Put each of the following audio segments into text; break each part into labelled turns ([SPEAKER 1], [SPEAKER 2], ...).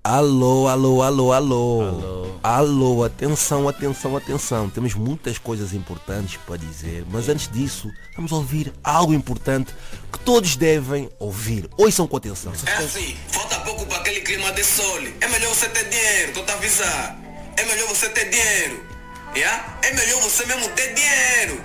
[SPEAKER 1] Alô, alô, alô, alô.
[SPEAKER 2] Alô.
[SPEAKER 1] Alô, atenção, atenção, atenção. Temos muitas coisas importantes para dizer, mas antes disso, vamos ouvir algo importante que todos devem ouvir. Ouçam com atenção.
[SPEAKER 3] É assim, falta pouco para aquele clima de sol. É melhor você ter dinheiro, tô te avisar. É melhor você ter dinheiro. Yeah? É melhor você mesmo ter dinheiro.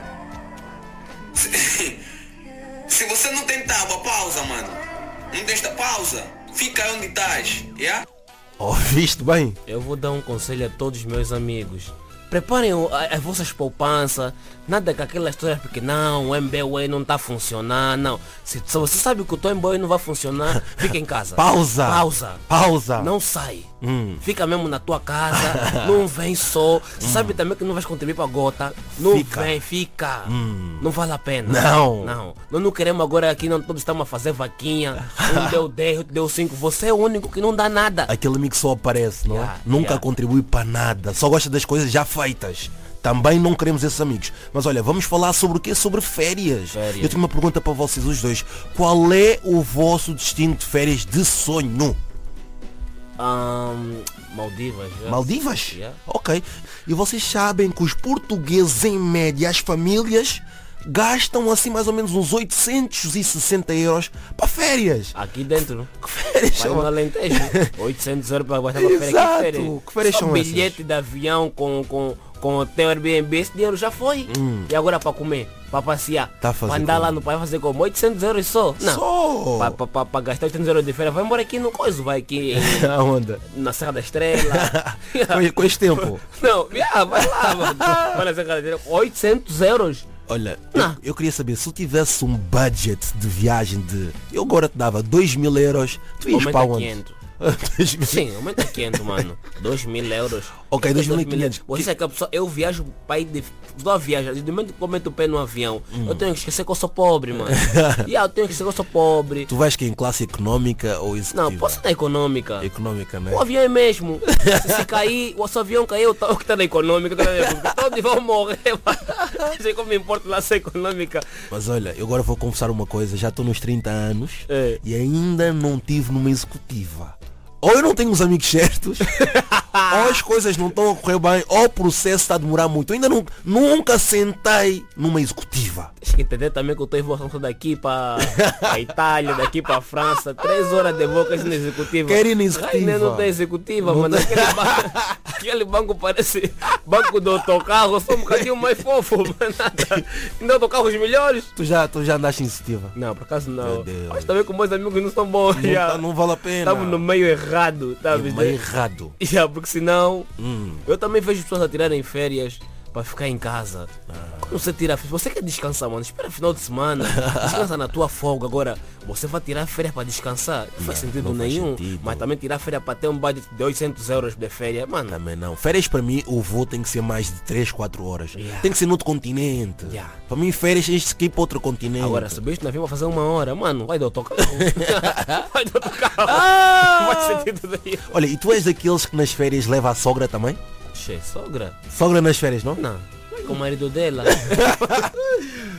[SPEAKER 3] Se você não tem tábua, pausa, mano. Não deixa pausa. Fica aí onde estás. Yeah?
[SPEAKER 1] Ouviste bem?
[SPEAKER 2] Eu vou dar um conselho a todos os meus amigos. Preparem as vossas poupanças. Nada com aquela história porque não, o MBWay não está funcionando. Não. Se você sabe que o teu MBWay não vai funcionar, fica em casa.
[SPEAKER 1] Pausa.
[SPEAKER 2] Pausa.
[SPEAKER 1] Pausa.
[SPEAKER 2] Não sai. Fica mesmo na tua casa. Não vem só. Você sabe também que não vais contribuir para a gota. Não
[SPEAKER 1] Fica.
[SPEAKER 2] vem, fica. Não vale a pena.
[SPEAKER 1] Não.
[SPEAKER 2] Não. Nós não queremos agora aqui, não todos estamos a fazer vaquinha. Um deu 10, outro deu 5. Você é o único que não dá nada.
[SPEAKER 1] Aquele amigo que só aparece, não é?
[SPEAKER 2] Yeah,
[SPEAKER 1] Nunca
[SPEAKER 2] yeah.
[SPEAKER 1] contribui para nada. Só gosta das coisas já feitas. Também não queremos esses amigos. Mas olha, vamos falar sobre o quê? Sobre férias.
[SPEAKER 2] Férias.
[SPEAKER 1] Eu tenho uma pergunta para vocês os dois. Qual é o vosso destino de férias de sonho?
[SPEAKER 2] Maldivas. já.
[SPEAKER 1] Maldivas?
[SPEAKER 2] Yeah.
[SPEAKER 1] Ok. E vocês sabem que os portugueses, em média, as famílias, gastam assim mais ou menos uns 860 euros para férias.
[SPEAKER 2] Aqui dentro.
[SPEAKER 1] Que férias
[SPEAKER 2] Vai
[SPEAKER 1] são?
[SPEAKER 2] no Alentejo. 800 euros para gastar para férias.
[SPEAKER 1] Exato.
[SPEAKER 2] Que férias?
[SPEAKER 1] Que férias
[SPEAKER 2] Só
[SPEAKER 1] são essas?
[SPEAKER 2] bilhete de avião com hotel Airbnb. Esse dinheiro já foi. E agora para comer? Para passear?
[SPEAKER 1] Tá a fazer
[SPEAKER 2] para andar
[SPEAKER 1] como?
[SPEAKER 2] lá no país fazer como? 800 euros só? Não.
[SPEAKER 1] Só?
[SPEAKER 2] Para gastar 800 euros de férias. Vai embora aqui no coisa. Vai aqui
[SPEAKER 1] Aonde?
[SPEAKER 2] na Serra da Estrela.
[SPEAKER 1] Com este tempo.
[SPEAKER 2] Não, vai lá, mano. Vai na Serra da Estrela. 800 euros.
[SPEAKER 1] Olha,
[SPEAKER 2] Não.
[SPEAKER 1] eu queria saber, se eu tivesse um budget de viagem de... Eu agora te dava 2.000 euros, tu ias
[SPEAKER 2] Aumenta
[SPEAKER 1] para onde?
[SPEAKER 2] 500.
[SPEAKER 1] 2.000.
[SPEAKER 2] Sim, aumenta 500, mano. 2.000 euros.
[SPEAKER 1] Ok, 2.500.
[SPEAKER 2] 2.000. Você é que a pessoa, eu viajo para ir de... Só viaja. Do momento que eu meto o pé no avião, eu tenho que esquecer que eu sou pobre, mano. E eu tenho que esquecer que eu sou pobre.
[SPEAKER 1] Tu vais que em classe econômica ou executiva?
[SPEAKER 2] Não, posso ir na econômica.
[SPEAKER 1] Econômica, né?
[SPEAKER 2] O avião é mesmo. Se cair, o seu avião caiu, o que está na econômica, tá na econômica. Todos vão morrer, mano. Não sei como me importa lá ser econômica.
[SPEAKER 1] Mas olha, eu agora vou confessar uma coisa, já estou nos 30 anos
[SPEAKER 2] É.
[SPEAKER 1] e ainda não tive numa executiva. Ou eu não tenho os amigos certos, ou as coisas não estão a correr bem, ou o processo está a demorar muito. Eu ainda nunca sentei numa executiva.
[SPEAKER 2] Tens que entender também que eu estou em voação daqui para a Itália, daqui para a França. 3 horas de voo na executiva.
[SPEAKER 1] Quero ir na executiva.
[SPEAKER 2] Ainda não tem executiva, mano. Aquele banco parece banco do autocarro. Eu sou um bocadinho mais fofo, mano. Ainda autocarros melhores.
[SPEAKER 1] Tu já andaste em executiva?
[SPEAKER 2] Não, por acaso não.
[SPEAKER 1] Meu Deus.
[SPEAKER 2] Mas também com meus amigos não são bons.
[SPEAKER 1] Não,
[SPEAKER 2] já.
[SPEAKER 1] não vale a pena.
[SPEAKER 2] Estamos no meio errado, tá
[SPEAKER 1] É
[SPEAKER 2] vendo?
[SPEAKER 1] meio errado.
[SPEAKER 2] Porque senão eu também vejo pessoas a tirarem férias para ficar em casa. Quando você tira férias, você quer descansar, mano, espera final de semana, descansa na tua folga. Agora, você vai tirar férias para descansar, não faz sentido
[SPEAKER 1] não faz
[SPEAKER 2] nenhum.
[SPEAKER 1] sentido.
[SPEAKER 2] Mas também tirar férias para ter um budget de 800 euros de férias, mano.
[SPEAKER 1] Também não. Férias para mim, o voo tem que ser mais de 3, 4 horas.
[SPEAKER 2] Yeah.
[SPEAKER 1] Tem que ser no outro continente.
[SPEAKER 2] Yeah.
[SPEAKER 1] Para mim, férias tens que ir para outro continente.
[SPEAKER 2] Agora, se beijo no avião vai fazer 1 hora, mano, vai do autocarro. Vai do autocarro.
[SPEAKER 1] Ah!
[SPEAKER 2] Não faz sentido nenhum.
[SPEAKER 1] Olha, e tu és daqueles que nas férias leva a sogra também?
[SPEAKER 2] Che, sogra?
[SPEAKER 1] Sogra nas férias, não?
[SPEAKER 2] Não, vai com o marido dela.